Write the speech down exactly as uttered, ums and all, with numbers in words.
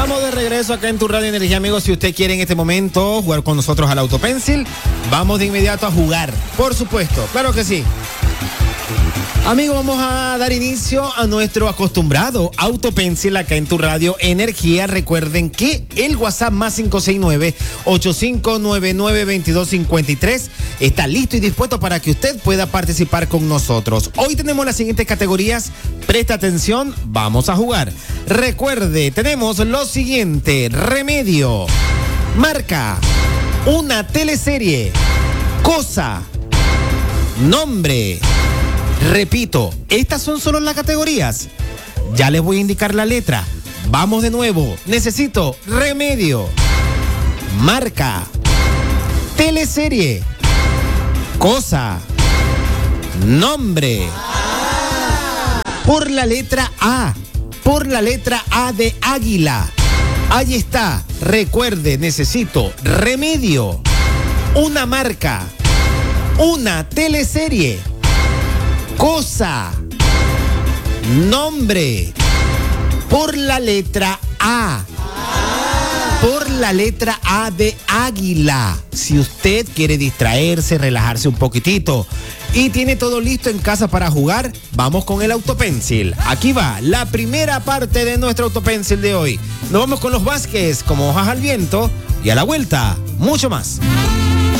Estamos de regreso acá en tu Radio Energía, amigos. Si usted quiere en este momento jugar con nosotros al Autopencil, vamos de inmediato a jugar. Por supuesto, claro que sí. Amigos, vamos a dar inicio a nuestro acostumbrado Autopencil acá en tu Radio Energía. Recuerden que el WhatsApp más cinco seis nueve, ocho cinco nueve nueve, dos dos cinco tres está listo y dispuesto para que usted pueda participar con nosotros. Hoy tenemos las siguientes categorías. Presta atención, vamos a jugar. Recuerde, tenemos lo siguiente: remedio, marca, una teleserie, cosa, nombre. Repito, estas son solo las categorías. Ya les voy a indicar la letra. Vamos de nuevo. Necesito remedio, marca, teleserie, cosa, nombre. Por la letra A. Por la letra A de águila. Ahí está. Recuerde, necesito remedio, una marca, una teleserie, cosa, nombre. Por la letra A. Por la letra A de águila. Si usted quiere distraerse, relajarse un poquitito y tiene todo listo en casa para jugar, vamos con el Autopencil. Aquí va la primera parte de nuestro Autopencil de hoy. Nos vamos con los Vázquez como hojas al viento y a la vuelta, mucho más.